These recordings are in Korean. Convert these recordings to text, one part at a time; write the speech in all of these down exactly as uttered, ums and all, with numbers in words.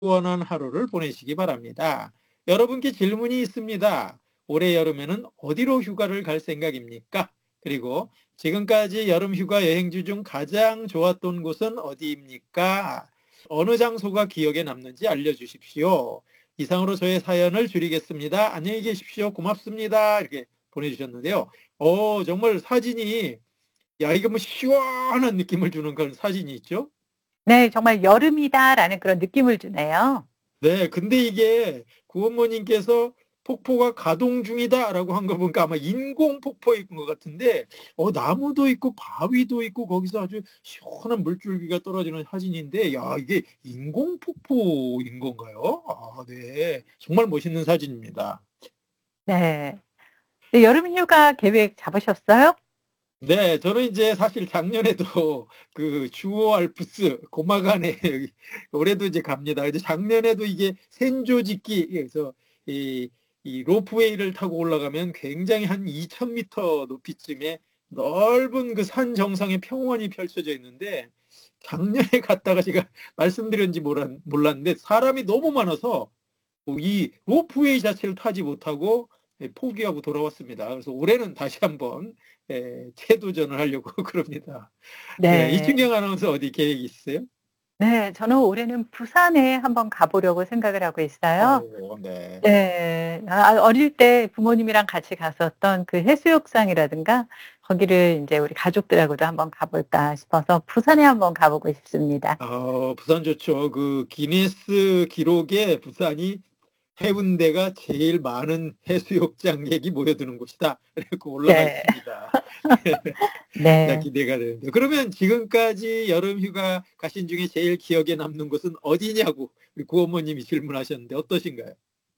시원한 하루를 보내시기 바랍니다. 여러분께 질문이 있습니다. 올해 여름에는 어디로 휴가를 갈 생각입니까? 그리고 지금까지 여름 휴가 여행지 중 가장 좋았던 곳은 어디입니까? 어느 장소가 기억에 남는지 알려주십시오. 이상으로 저의 사연을 줄이겠습니다. 안녕히 계십시오. 고맙습니다. 이렇게 보내주셨는데요. 어, 정말 사진이, 야, 이거 뭐 시원한 느낌을 주는 그런 사진이 있죠? 네. 정말 '여름이다.'라는 그런 느낌을 주네요. 네. 근데 이게 구원모님께서 "폭포가 가동 중이다."라고 한 거 보니까 아마 인공 폭포인 것 같은데 어 나무도 있고 바위도 있고 거기서 아주 시원한 물줄기가 떨어지는 사진인데 야 이게 인공 폭포인 건가요? 아 네. 정말 멋있는 사진입니다. 네. 네 여름 휴가 계획 잡으셨어요? 네. 저는 이제 사실 작년에도 그 주오 알프스 고마간에 여기 올해도 이제 갑니다. 근데 작년에도 이게 센조지키 그래서 이 이 로프웨이를 타고 올라가면 굉장히 한 이천 미터 높이쯤에 넓은 그 산 정상에 평원이 펼쳐져 있는데 작년에 갔다가 제가 말씀드렸는지 몰랐 몰랐는데 사람이 너무 많아서 뭐 이 로프웨이 자체를 타지 못하고 예 포기하고 돌아왔습니다. 그래서 올해는 다시 한번 예 재도전을 하려고 그럽니다. 네. 네. 이춘경 아나운서 어디 계획이 있으세요? 네. 저는 올해는 부산에 한번 가 보려고 생각을 하고 있어요. 어 네. 네. 아 어릴 때 부모님이랑 같이 갔었던 그 해수욕장이라든가 거기를 인제 우리 가족들하고도 한번 가 볼까 싶어서 부산에 한번 가 보고 싶습니다. 어 부산 좋죠. 그 기네스 기록에 부산이 "해운대가 제일 많은 해수욕장객이 모여드는 곳이다." 그래 갖고 올라가 네. 있습니다. 야 네. 기대가 되는데요. 그러면 지금까지 여름 휴가 가신 중에 제일 기억에 남는 곳은 어디냐고 우리 구어머님이 질문하셨는데 어떠신가요?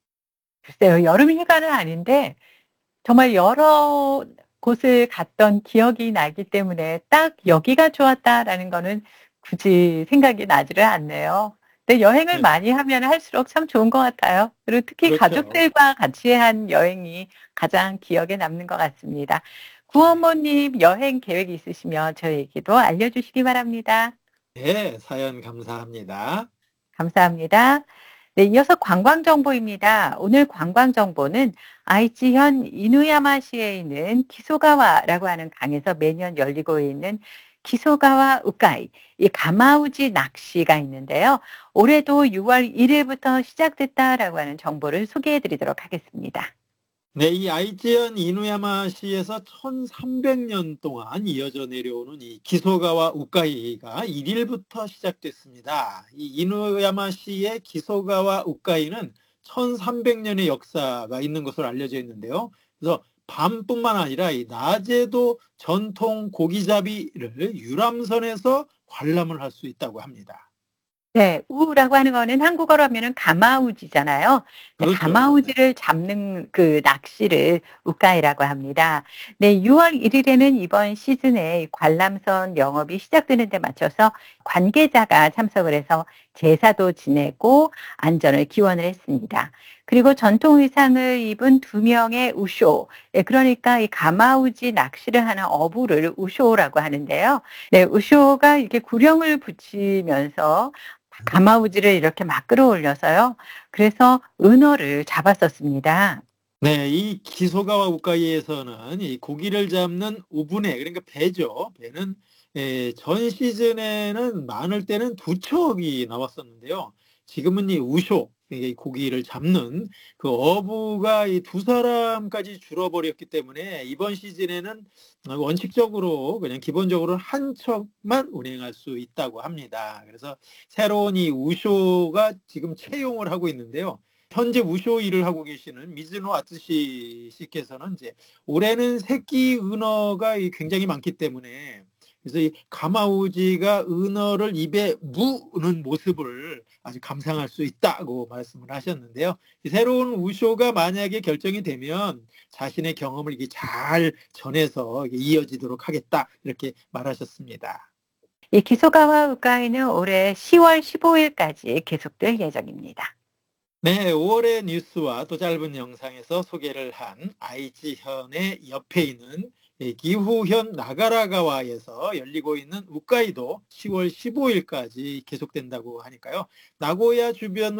글쎄요. 여름 휴가는 아닌데 정말 여러 곳을 갔던 기억이 나기 때문에 '딱 여기가 좋았다.'라는 거는 굳이 생각이 나지를 않네요. 근데 여행을 네. 많이 하면 할수록 참 좋은 것 같아요. 그리고 특히 그렇죠. 가족들과 같이 한 여행이 가장 기억에 남는 것 같습니다. 구어머님 여행 계획이 있으시면 저에게도 알려주시기 바랍니다. 네. 사연 감사합니다. 감사합니다. 네. 이어서 관광 정보입니다. 오늘 관광 정보는 아이치현 이누야마시에 있는 기소가와라고 하는 강에서 매년 열리고 있는 기소가와 우카이 이 가마우지 낚시가 있는데요. 올해도 유월 일일부터 시작됐다라고 하는 정보를 소개해 드리도록 하겠습니다. 네. 이 아이치현 이누야마시에서 천삼백 년 동안 이어져 내려오는 이 기소가와 우카이가 일일부터 시작됐습니다. 이 이누야마시의 기소가와 우카이는 천삼백 년의 역사가 있는 것으로 알려져 있는데요. 그래서 밤뿐만 아니라 이 낮에도 전통 고기잡이를 유람선에서 관람을 할 수 있다고 합니다. 네. 우라고 하는 거는 한국어로 하면은 가마우지잖아요. 네 그렇죠. 네. 가마우지를 잡는 그 낚시를 우카이라고 합니다. 네. 유월 일일에는 이번 시즌에 관람선 영업이 시작되는 데 맞춰서 관계자가 참석을 해서 제사도 지내고 안전을 기원을 했습니다. 그리고 전통 의상을 입은 두 명의 우쇼 예 그러니까 이 가마우지 낚시를 하는 어부를 우쇼라고 하는데요. 네. 우쇼가 이렇게 구령을 붙이면서 가마우지를 이렇게 막 끌어올려서요. 그래서 은어를 잡았었습니다. 네. 이 기소가와 우카이에서는 이 고기를 잡는 오분에 그러니까 배죠. 배는 예 전 시즌에는 많을 때는 두 척이 나왔었는데요. 지금은 이 우쇼 이 고기를 잡는 그 어부가 이 두 사람까지 줄어버렸기 때문에 이번 시즌에는 어 원칙적으로 그냥 기본적으로 한 척만 운행할 수 있다고 합니다. 그래서 새로운 이 우쇼가 지금 채용을 하고 있는데요. 현재 우쇼 일을 하고 계시는 미즈노 아츠시 씨께서는 이제 올해는 새끼 은어가 이 굉장히 많기 때문에 그래서 이 가마우지가 은어를 입에 무는 모습을 아주 감상할 수 있다고 말씀을 하셨는데요. 이 새로운 우쇼가 만약에 결정이 되면 자신의 경험을 이게 잘 전해서 이게 이어지도록 하겠다 이렇게 말하셨습니다. 이 기소가와 우카이는 올해 시월 십오일까지 계속될 예정입니다. 네. 오월의 뉴스와 또 짧은 영상에서 소개를 한 아이치현의 옆에 있는 이 기후현 나가라가와에서 열리고 있는 우카이도 시월 십오일까지 계속된다고 하니까요. 나고야 주변